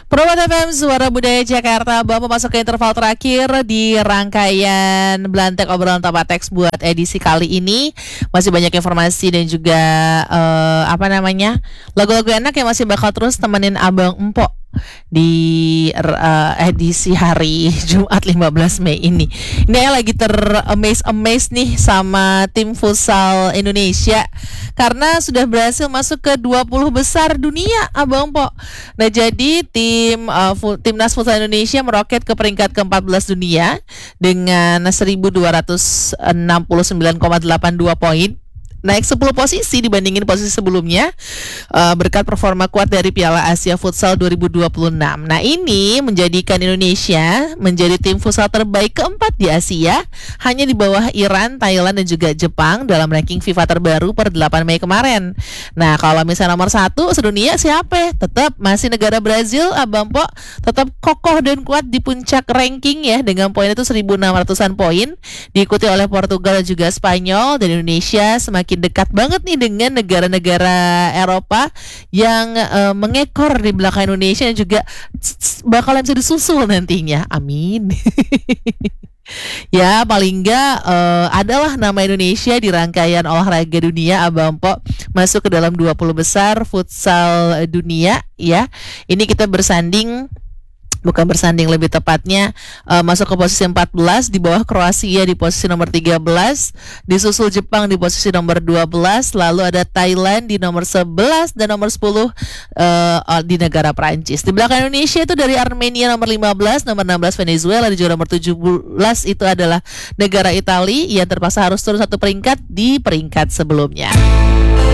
Permata FM Suara Budaya Jakarta, Bapak masuk ke interval terakhir di rangkaian Belantek Obrolan Tanpa Teks buat edisi kali ini. Masih banyak informasi dan juga lagu-lagu enak yang masih bakal terus temenin Abang Empok di edisi hari Jumat 15 Mei ini. Ini saya lagi ter-amaze nih sama tim futsal Indonesia karena sudah berhasil masuk ke 20 besar dunia, Abang Pok. Nah, jadi timnas futsal Indonesia meroket ke peringkat ke-14 dunia dengan 1269,82 poin. Naik 10 posisi dibandingin posisi sebelumnya berkat performa kuat dari Piala Asia Futsal 2026. Nah, ini menjadikan Indonesia menjadi tim futsal terbaik keempat di Asia, hanya di bawah Iran, Thailand, dan juga Jepang dalam ranking FIFA terbaru per 8 Mei kemarin. Nah, kalau misalnya nomor 1 sedunia siapa? Tetap masih negara Brazil, Abang Pok, tetap kokoh dan kuat di puncak ranking ya, dengan poin itu 1.600-an poin, diikuti oleh Portugal dan juga Spanyol, dan Indonesia semakin dekat banget nih dengan negara-negara Eropa yang mengekor di belakang Indonesia dan juga bakalan bisa disusul nantinya. Amin. Ya, paling enggak adalah nama Indonesia di rangkaian olahraga dunia, Abang Pok, masuk ke dalam 20 besar futsal dunia ya. Ini kita lebih tepatnya masuk ke posisi 14 di bawah Kroasia di posisi nomor 13, disusul Jepang di posisi nomor 12, lalu ada Thailand di nomor 11 dan nomor 10 di negara Prancis. Di belakang Indonesia itu dari Armenia nomor 15, nomor 16 Venezuela, dan juga nomor 17 itu adalah negara Italia yang terpaksa harus turun satu peringkat di peringkat sebelumnya.